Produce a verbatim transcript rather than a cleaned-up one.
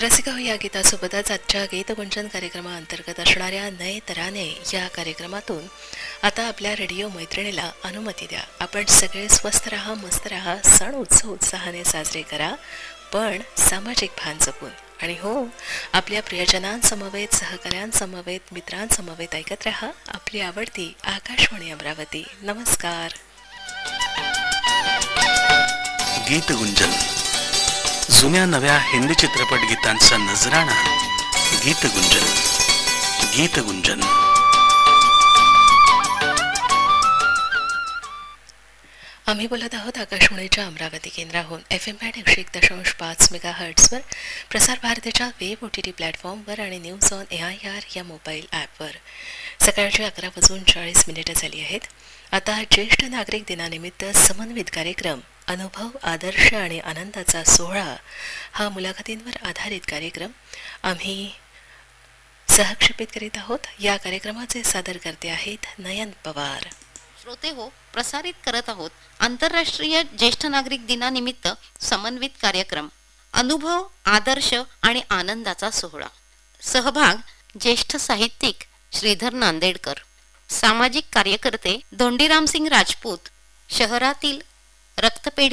रसिका हो, या गीतासोबतच आजच्या गीतगुंजन कार्यक्रमाअंतर्गत असणाऱ्या नये तराने या कार्यक्रमातून आता आपल्या रेडिओ मैत्रिणीला अनुमती द्या. आपण सगळे स्वस्थ राहा, मस्त राहा, सण उत्सव उत्साहाने साजरे करा, पण सामाजिक भान जपून. आणि हो, आपल्या प्रियजनांसमवेत, सहकाऱ्यांसमवेत, मित्रांसमवेत ऐकत राहा आपली आवडती आकाशवाणी अमरावती. नमस्कार. गीतगुंजन, जुन्या नव्या हिंदी चित्रपट गीतांचा नजराणा. गीतगुंजन गीतगुंजन आम्ही बोलत आहोत आकाशवाणीच्या अमरावती केंद्राहून एफ एम बँड एकशे एक दशांश पाच मेगा हर्ट्सवर, प्रसार भारतीच्या वेब ओ टी टी प्लॅटफॉर्मवर आणि news on A I R या मोबाईल ॲपवर. सकाळची अकरा वाजून चाळीस मिनिटं झाली आहेत. आता ज्येष्ठ नागरिक दिनानिमित्त समन्वित कार्यक्रम अनुभव, आदर्श आणि आनंदाचा सोहळा हा मुलाखतींवर आधारित कार्यक्रम आम्ही सहक्षेपित करीत आहोत. या कार्यक्रमाचे सादर करते आहेत नयन पवार. श्रोते हो, प्रसारित करत आहोत आंतरराष्ट्रीय ज्येष्ठ नागरिक दिनानिमित्त समन्वित कार्यक्रम अनुभव, आदर्श आणि आनंदाचा सोहळा. सहभाग ज्येष्ठ साहित्यिक श्रीधर नांदेडकर, सामाजिक कार्यकर्ते धोंडीरामसिंग राजपूत, शहरातील रक्तपेढी